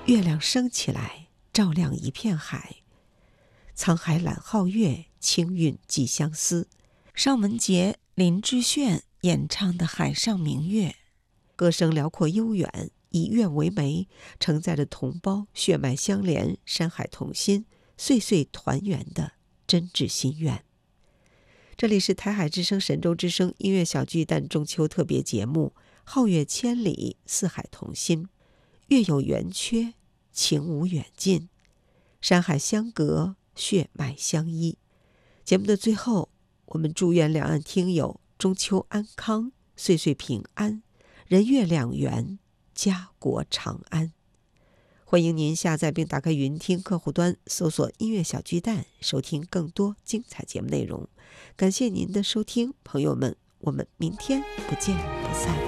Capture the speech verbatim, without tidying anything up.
月亮升起来，照亮一片海。沧海揽皓月，清韵寄相思。尚雯婕、林志炫演唱的《海上明月》，歌声辽阔悠远，以月为媒，承载着同胞血脉相连、山海同心、岁岁团圆的真挚心愿。这里是台海之声神州之声音乐小巨蛋中秋特别节目《皓月千里，四海同心》。月有圆缺，情无远近，山海相隔，血脉相依。节目的最后，我们祝愿两岸听友中秋安康，岁岁平安，人月两圆，家国长安。欢迎您下载并打开云听客户端，搜索音乐小巨蛋，收听更多精彩节目内容。感谢您的收听，朋友们，我们明天不见不散。